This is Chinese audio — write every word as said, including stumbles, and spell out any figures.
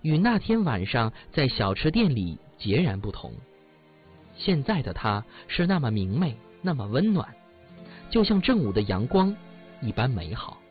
与那天晚上在小吃店里截然不同。现在的她是那么明媚，那么温暖，就像正午的阳光一般美好。